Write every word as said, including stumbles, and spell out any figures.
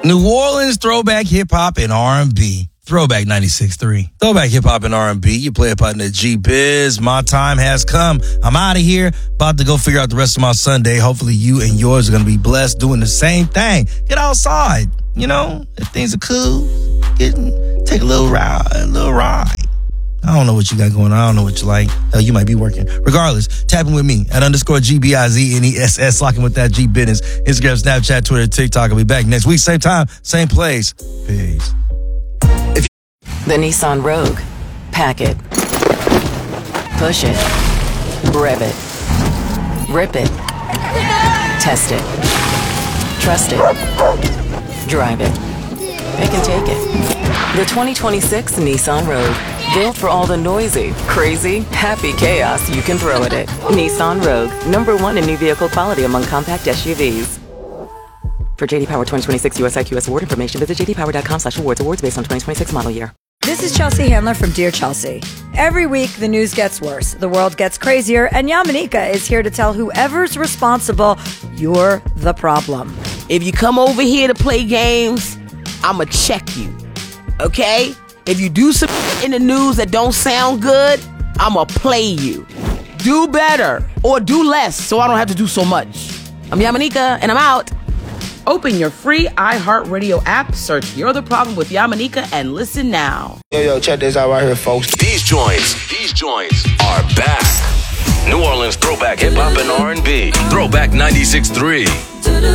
New Orleans throwback hip hop and R and B. Throwback ninety-six point three. Throwback hip hop and R and B. You play a partner G-Biz. My time has come. I'm out of here. About to go figure out the rest of my Sunday. Hopefully you and yours are going to be blessed doing the same thing. Get outside. You know, if things are cool, get, take a little ride, a little ride. I don't know what you got going on. I don't know what you like. Hell, you might be working. Regardless, tapping with me at underscore G B I Z N E S S, locking with that G business. Instagram, Snapchat, Twitter, TikTok. I'll be back next week, same time, same place. Peace. The Nissan Rogue. Pack it. Push it. Rev it. Rip it. Test it. Trust it. Drive it. It can take it. The twenty twenty-six Nissan Rogue. Built for all the noisy, crazy, happy chaos you can throw at it. Nissan Rogue. Number one in new vehicle quality among compact S U Vs. For J D Power twenty twenty-six U S I Q S award information, visit j d power dot com slash awards. Awards based on twenty twenty-six model year. This is Chelsea Handler from Dear Chelsea. Every week, the news gets worse, the world gets crazier, and Yamanika is here to tell whoever's responsible, you're the problem. If you come over here to play games, I'ma check you, okay? If you do some in the news that don't sound good, I'ma play you. Do better, or do less, so I don't have to do so much. I'm Yamanika, and I'm out. Open your free iHeartRadio app, search You're the Problem with Yamanika, and listen now. Yo, yo, check this out right here, folks. These joints, these joints are back. New Orleans throwback hip hop and R and B. Throwback ninety-six point three.